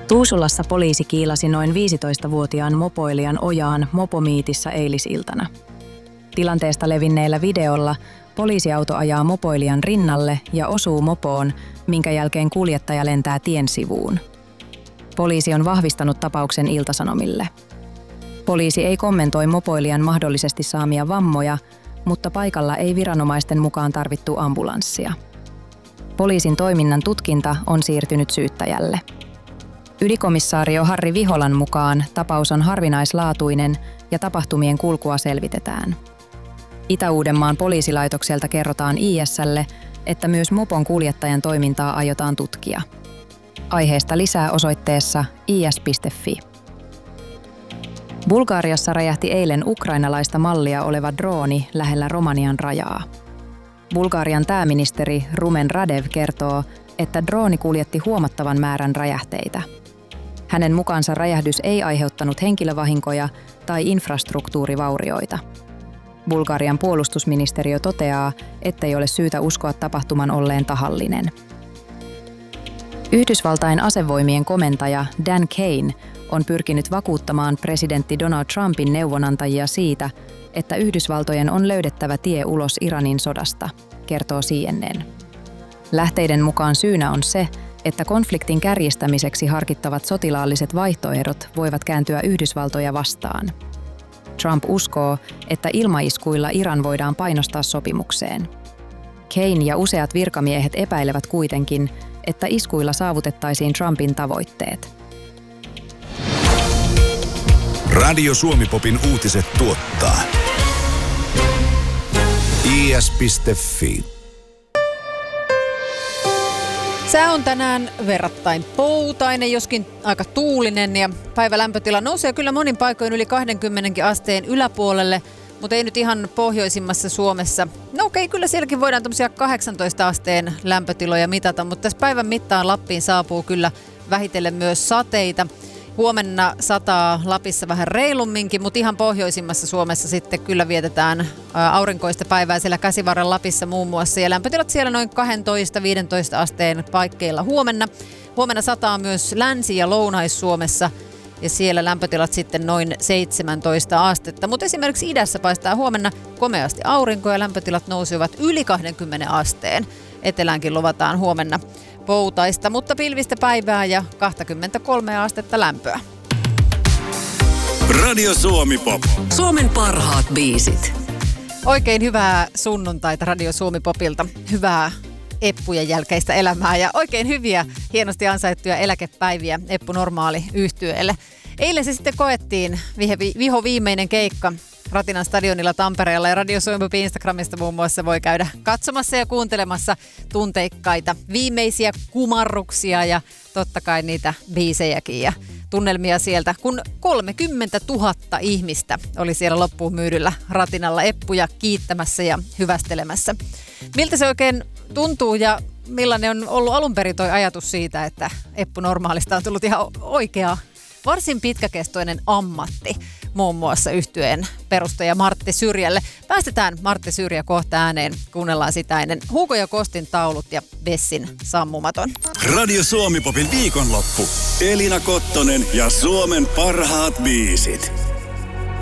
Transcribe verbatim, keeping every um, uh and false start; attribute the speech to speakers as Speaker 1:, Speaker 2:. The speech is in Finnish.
Speaker 1: Tuusulassa poliisi kiilasi noin viisitoistavuotiaan mopoilijan ojaan mopomiitissä eilisiltana. Tilanteesta levinneellä videolla poliisiauto ajaa mopoilijan rinnalle ja osuu mopoon, minkä jälkeen kuljettaja lentää tien sivuun. Poliisi on vahvistanut tapauksen Ilta-Sanomille. Poliisi ei kommentoi mopoilijan mahdollisesti saamia vammoja, mutta paikalla ei viranomaisten mukaan tarvittu ambulanssia. Poliisin toiminnan tutkinta on siirtynyt syyttäjälle. Ylikomissaario Harri Viholan mukaan tapaus on harvinaislaatuinen ja tapahtumien kulkua selvitetään. Itä-Uudenmaan poliisilaitokselta kerrotaan I S:lle, että myös mopon kuljettajan toimintaa aiotaan tutkia. Aiheesta lisää osoitteessa i s piste f i. Bulgariassa räjähti eilen ukrainalaista mallia oleva drooni lähellä Romanian rajaa. Bulgarian pääministeri Rumen Radev kertoo, että drooni kuljetti huomattavan määrän räjähteitä. Hänen mukaansa räjähdys ei aiheuttanut henkilövahinkoja tai infrastruktuurivaurioita. Bulgarian puolustusministeriö toteaa, ettei ole syytä uskoa tapahtuman olleen tahallinen. Yhdysvaltain asevoimien komentaja Dan Kane on pyrkinyt vakuuttamaan presidentti Donald Trumpin neuvonantajia siitä, että Yhdysvaltojen on löydettävä tie ulos Iranin sodasta, kertoo C N N. Lähteiden mukaan syynä on se, että konfliktin kärjistämiseksi harkittavat sotilaalliset vaihtoehdot voivat kääntyä Yhdysvaltoja vastaan. Trump uskoo, että ilmaiskuilla Iran voidaan painostaa sopimukseen. Kane ja useat virkamiehet epäilevät kuitenkin, että iskuilla saavutettaisiin Trumpin tavoitteet.
Speaker 2: Radio Suomi-popin uutiset tuottaa i s piste f i.
Speaker 3: Sää on tänään verrattain poutainen, joskin aika tuulinen ja päivän lämpötila nousee kyllä monin paikoin yli kaksikymmentä asteen yläpuolelle, mutta ei nyt ihan pohjoisimmassa Suomessa. No okei, kyllä sielläkin voidaan tuommoisia kahdeksantoista asteen lämpötiloja mitata, mutta tässä päivän mittaan Lappiin saapuu kyllä vähitellen myös sateita. Huomenna sataa Lapissa vähän reilumminkin, mutta ihan pohjoisimmassa Suomessa sitten kyllä vietetään aurinkoista päivää siellä Käsivarren Lapissa muun muassa. Ja lämpötilat siellä noin kaksitoista viisitoista asteen paikkeilla huomenna. Huomenna sataa myös Länsi- ja Lounais-Suomessa ja siellä lämpötilat sitten noin seitsemäntoista astetta. Mutta esimerkiksi idässä paistaa huomenna komeasti aurinko ja lämpötilat nousevat yli kaksikymmentä asteen. Eteläänkin luvataan huomenna poutaista, mutta pilvistä päivää ja kaksikymmentäkolme astetta lämpöä.
Speaker 2: Radio Suomi-pop.
Speaker 4: Suomen parhaat biisit.
Speaker 3: Oikein hyvää sunnuntaita Radio Suomi-popilta. Hyvää Eppujen jälkeistä elämää ja oikein hyviä, hienosti ansaittuja eläkepäiviä Eppu Normaali -yhtyeelle. Eilen se sitten koettiin viho viimeinen keikka Ratinan stadionilla Tampereella ja Radio Suomi Instagramista muun muassa voi käydä katsomassa ja kuuntelemassa tunteikkaita viimeisiä kumarruksia ja totta kai niitä biisejäkin ja tunnelmia sieltä, kun kolmekymmentätuhatta ihmistä oli siellä loppuun myydyllä Ratinalla Eppuja kiittämässä ja hyvästelemässä. Miltä se oikein tuntuu ja millainen on ollut alun perin toi ajatus siitä, että Eppu Normaalista on tullut ihan oikea, varsin pitkäkestoinen ammatti, muun muassa yhtyeen perustaja Martti Syrjälle. Päästetään Martti Syrjä kohta ääneen. Kuunnellaan sitä ennen Hugo ja Kostin taulut ja Bessin Sammumaton.
Speaker 2: Radio Suomi-popin viikonloppu. Elina Kottonen ja Suomen parhaat biisit.